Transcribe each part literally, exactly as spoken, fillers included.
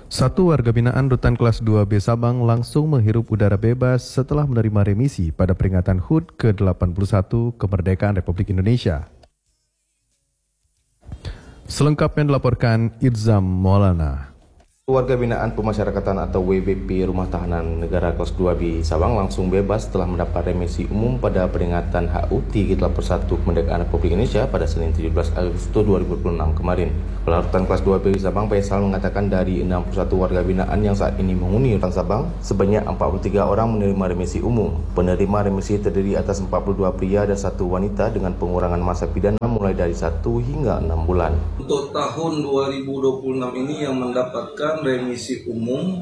Satu warga binaan Rutan Kelas dua B Sabang langsung menghirup udara bebas setelah menerima remisi pada peringatan H U D ke delapan puluh satu Kemerdekaan Republik Indonesia. Selengkapnya dilaporkan Irzam Maulana. Warga binaan pemasyarakatan atau W B P Rumah Tahanan Negara Kelas dua B Sabang langsung bebas setelah mendapat remisi umum pada peringatan H U D ke delapan puluh satu Kemerdekaan Republik Indonesia pada Senin tujuh belas Agustus dua ribu dua puluh enam kemarin. Kepala Rutan Kelas dua B Sabang Faisal mengatakan dari enam puluh satu warga binaan yang saat ini menghuni Rutan Sabang, sebanyak empat puluh tiga orang menerima remisi umum. Penerima remisi terdiri atas empat puluh dua pria dan satu wanita dengan pengurangan masa pidana mulai dari satu hingga enam bulan. Untuk tahun dua ribu dua puluh enam ini yang mendapatkan remisi umum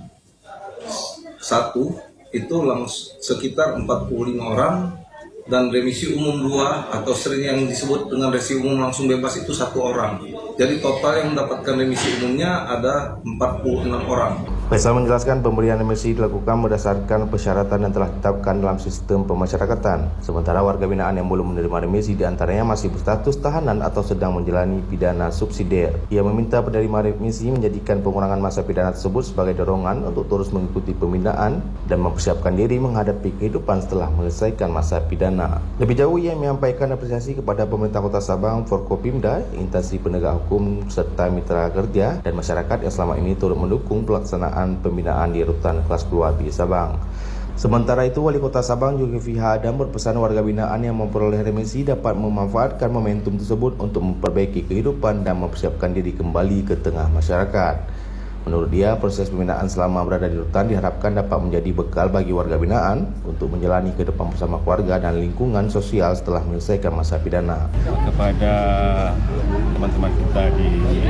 satu itu langsung sekitar empat puluh lima orang, dan remisi umum dua atau sering yang disebut dengan remisi umum langsung bebas itu satu orang. Jadi total yang mendapatkan remisi umumnya ada empat puluh enam orang. Faisal menjelaskan pemberian remisi dilakukan berdasarkan persyaratan yang telah ditetapkan dalam sistem pemasyarakatan. Sementara warga binaan yang belum menerima remisi diantaranya masih berstatus tahanan atau sedang menjalani pidana subsidiar. Ia meminta penerima remisi menjadikan pengurangan masa pidana tersebut sebagai dorongan untuk terus mengikuti pembinaan dan mempersiapkan diri menghadapi kehidupan setelah menyelesaikan masa pidana. Lebih jauh, ia menyampaikan apresiasi kepada pemerintah Kota Sabang, Forkopimda, instansi penegak hukum serta mitra kerja dan masyarakat yang selama ini turut mendukung pelaksanaan pembinaan di Rutan Kelas dua B Sabang. Sementara itu, Wali Kota Sabang Zulkifli Adam berpesan warga binaan yang memperoleh remisi dapat memanfaatkan momentum tersebut untuk memperbaiki kehidupan dan mempersiapkan diri kembali ke tengah masyarakat. Menurut dia, proses pembinaan selama berada di rutan diharapkan dapat menjadi bekal bagi warga binaan untuk menjalani kehidupan bersama keluarga dan lingkungan sosial setelah menyelesaikan masa pidana. Kepada teman-teman kita di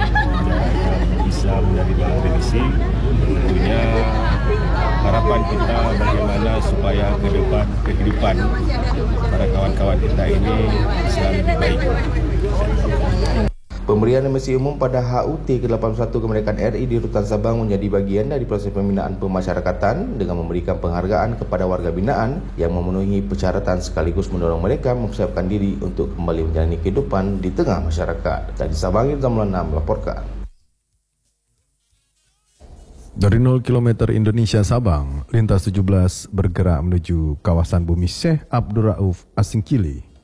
yang bisa menerima remisi, tentunya harapan kita bagaimana supaya ke depan kehidupan para kawan-kawan kita ini bisa lebih baik. Pemberian remisi umum pada H U T ke delapan puluh satu Kemerdekaan R I di Rutan Sabang menjadi bagian dari proses pembinaan pemasyarakatan dengan memberikan penghargaan kepada warga binaan yang memenuhi persyaratan sekaligus mendorong mereka mempersiapkan diri untuk kembali menjalani kehidupan di tengah masyarakat. Dari Sabang, Irzam Maulana melaporkan. Dari nol kilometer Indonesia Sabang, lintas tujuh belas bergerak menuju kawasan Bumi Syekh Abdul Rauf Asingkili.